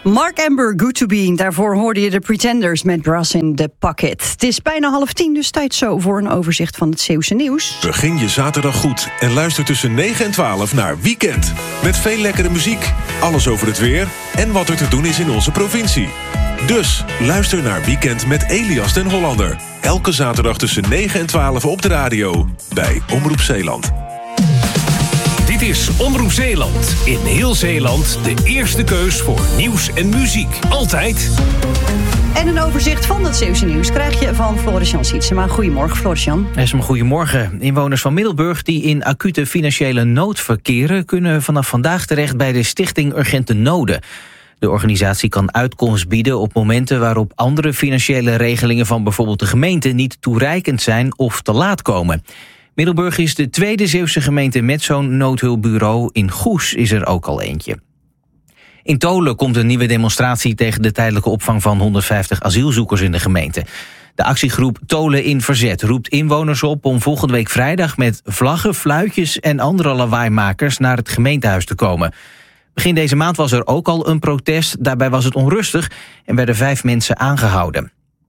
Mark Amber, Good to Be. Daarvoor hoorde je de Pretenders met Brass in the Pocket. Het is bijna 9:30, dus tijd zo voor een overzicht van het Zeeuwse nieuws. Begin je zaterdag goed en luister tussen 9 en 12 naar Weekend. Met veel lekkere muziek, alles over het weer en wat er te doen is in onze provincie. Dus luister naar Weekend met Elias den Hollander. Elke zaterdag tussen 9 en 12 op de radio bij Omroep Zeeland. Dit is Omroep Zeeland. In heel Zeeland de eerste keus voor nieuws en muziek. Altijd. En een overzicht van het Zeeuwse nieuws krijg je van Floris-Jan Sietsema. Goedemorgen, Floris-Jan. Goedemorgen. Inwoners van Middelburg die in acute financiële nood verkeren, kunnen vanaf vandaag terecht bij de Stichting Urgente Noden. De organisatie kan uitkomst bieden op momenten waarop andere financiële regelingen van bijvoorbeeld de gemeente niet toereikend zijn of te laat komen. Middelburg is de tweede Zeeuwse gemeente met zo'n noodhulpbureau. In Goes is er ook al eentje. In Tolen komt een nieuwe demonstratie tegen de tijdelijke opvang van 150 asielzoekers in de gemeente. De actiegroep Tolen in Verzet roept inwoners op om volgende week vrijdag met vlaggen, fluitjes en andere lawaaimakers naar het gemeentehuis te komen. Begin deze maand was er ook al een protest. Daarbij was het onrustig en werden 5 mensen aangehouden.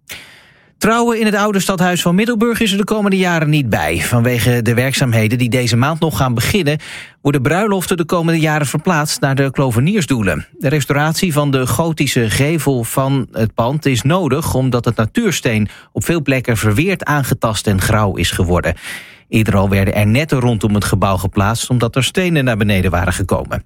Trouwen in het oude stadhuis van Middelburg is er de komende jaren niet bij. Vanwege de werkzaamheden die deze maand nog gaan beginnen, worden bruiloften de komende jaren verplaatst naar de Kloveniersdoelen. De restauratie van de gotische gevel van het pand is nodig, omdat het natuursteen op veel plekken verweerd, aangetast en grauw is geworden. Eerder al werden er netten rondom het gebouw geplaatst, omdat er stenen naar beneden waren gekomen.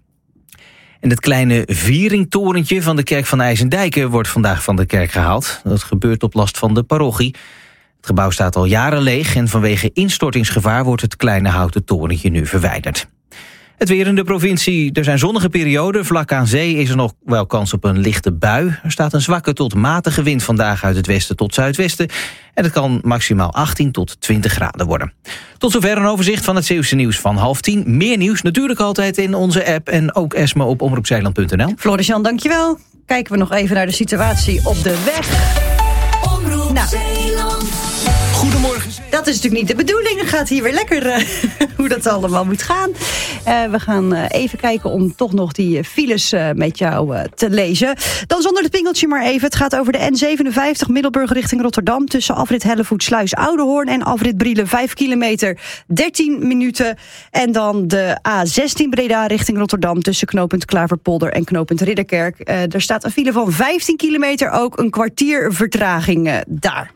En het kleine vieringtorentje van de kerk van IJsendijken wordt vandaag van de kerk gehaald. Dat gebeurt op last van de parochie. Het gebouw staat al jaren leeg en vanwege instortingsgevaar wordt het kleine houten torentje nu verwijderd. Het weer in de provincie. Er zijn zonnige perioden. Vlak aan zee is er nog wel kans op een lichte bui. Er staat een zwakke tot matige wind vandaag uit het westen tot zuidwesten. En het kan maximaal 18 tot 20 graden worden. Tot zover een overzicht van het Zeeuwse nieuws van 9:30. Meer nieuws natuurlijk altijd in onze app en ook Esme op omroepzeeland.nl. Floris-Jan, dankjewel. Kijken we nog even naar de situatie op de weg. Omroep Zeeland. Goedemorgen. Dat is natuurlijk niet de bedoeling. Het gaat hier weer lekker hoe dat allemaal moet gaan. We gaan even kijken om toch nog die files met jou te lezen. Dan zonder het pingeltje maar even. Het gaat over de N57 Middelburg richting Rotterdam. Tussen afrit Hellevoetsluis Oudehoorn en afrit Brielen 5 kilometer 13 minuten. En dan de A16 Breda richting Rotterdam. Tussen knooppunt Klaverpolder en knooppunt Ridderkerk. Er staat een file van 15 kilometer. Ook een kwartier vertraging daar.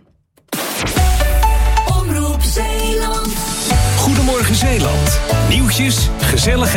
Omroep Zeeland. Goedemorgen Zeeland. Nieuwtjes, gezellig.